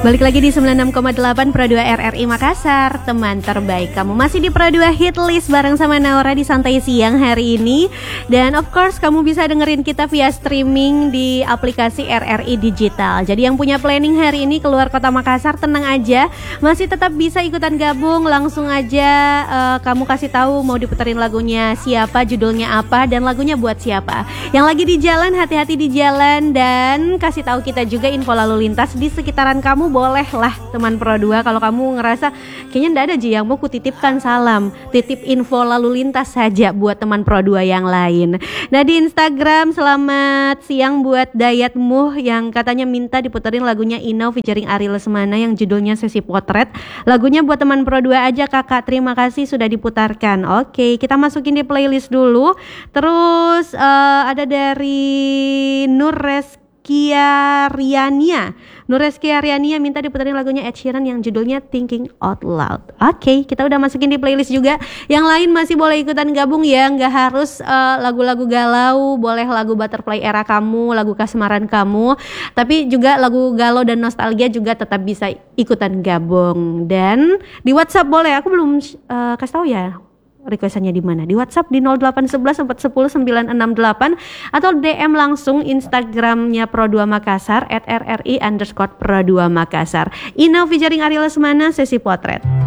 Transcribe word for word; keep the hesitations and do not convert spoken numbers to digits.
Balik lagi di sembilan puluh enam koma delapan Pro dua R R I Makassar, teman terbaik kamu. Masih di Pro dua Hit List bareng sama Naura di Santai Siang hari ini. Dan of course kamu bisa dengerin kita via streaming di aplikasi R R I Digital. Jadi yang punya planning hari ini keluar kota Makassar, tenang aja, masih tetap bisa ikutan gabung. Langsung aja uh, kamu kasih tahu mau diputerin lagunya siapa, judulnya apa, dan lagunya buat siapa. Yang lagi di jalan, hati-hati di jalan. Dan kasih tahu kita juga info lalu lintas di sekitaran kamu. Bolehlah teman Pro dua kalau kamu ngerasa kayaknya ndak ada Ji yang mau kutitipkan salam, titip info lalu lintas saja buat teman Pro dua yang lain. Nah di Instagram, selamat siang buat Dayatmuh yang katanya minta diputerin lagunya Inau featuring Ari Lesmana yang judulnya Sesi Potret. Lagunya buat teman Pro dua aja kakak, terima kasih sudah diputarkan. Oke, kita masukin di playlist dulu. Terus uh, ada dari Nureskia Riania Nureskia Riania minta diputerin lagunya Ed Sheeran yang judulnya Thinking Out Loud. Oke, kita udah masukin di playlist juga. Yang lain masih boleh ikutan gabung ya, nggak harus uh, lagu-lagu galau, boleh lagu Butterfly era kamu, lagu kasmaran kamu, tapi juga lagu galau dan nostalgia juga tetap bisa ikutan gabung. Dan di WhatsApp boleh, aku belum uh, kasih tahu ya requestannya di mana. Di WhatsApp di nol delapan satu satu empat satu nol sembilan enam delapan atau D M langsung Instagramnya Pro dua Makassar at rri underscore Pro dua Makassar. Inau featuring Ari Lesmana, Sesi Potret.